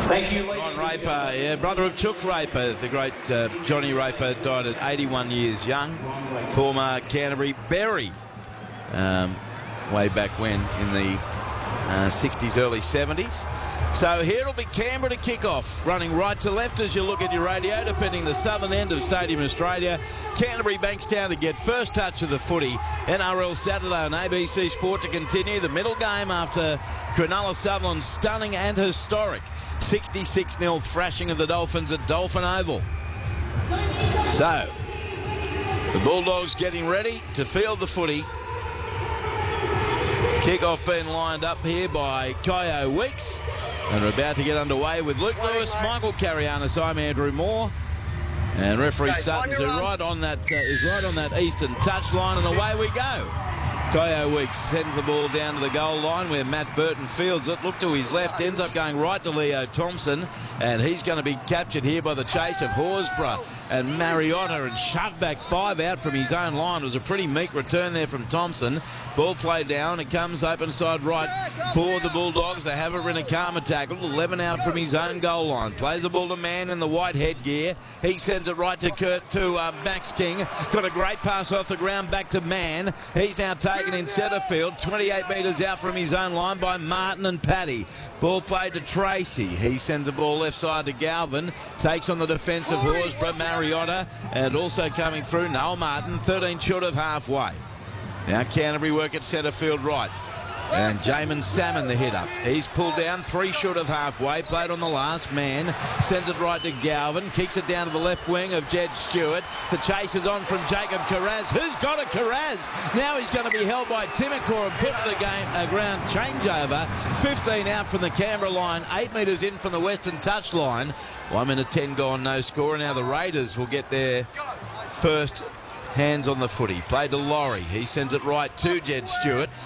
Thank you, Ron Raper, yeah, brother of Chook Raper, the great Johnny Raper, died at 81 years young. Former Canterbury Berry, way back when in the 60s, early 70s. So here it'll be Canberra to kick off, running right to left as you look at your radio, defending the southern end of Stadium Australia. Canterbury Bankstown to get first touch of the footy. NRL Saturday on ABC Sport to continue the middle game after Cronulla Sutherland's stunning and historic 66-0 thrashing of the Dolphins at Dolphin Oval. So, the Bulldogs getting ready to field the footy. Kick-off being lined up here by Kyo Weeks. And we're about to get underway with Luke Lewis, Michael Carianis. I'm Andrew Moore. And referee Sutton's right on that eastern touchline, and away we go. Kyo Weeks sends the ball down to the goal line where Matt Burton fields it. Look to his left, ends up going right to Leo Thompson, and he's going to be captured here by the chase of Horsburgh and Mariota, and shoved back 5 out from his own line. It was a pretty meek return there from Thompson. Ball played down. It comes open side right for the Bulldogs. They have a Rinakama tackled. 11 out from his own goal line. Plays the ball to Mann in the white headgear. He sends it right to Max King. Got a great pass off the ground back to Mann. He's now taken in centre field. 28 metres out from his own line by Martin and Paddy. Ball played to Tracy. He sends the ball left side to Galvin. Takes on the defence of Horsburgh, Mariota, and also coming through Noel Martin, 13 short of halfway. Now Canterbury work at centre field right. And Jamin Salmon the hit up. He's pulled down 3 short of halfway. Played on the last man. Sends it right to Galvin. Kicks it down to the left wing of Jed Stewart. The chase is on from Jacob Carraz. Who's got a Carraz? Now he's going to be held by Timokor and put the game a ground changeover. 15 out from the Canberra line. 8 metres in from the western touch line. 1 minute 10 gone, no score. Now the Raiders will get their first hands on the footy. Played to Laurie. He sends it right to Jed Stewart.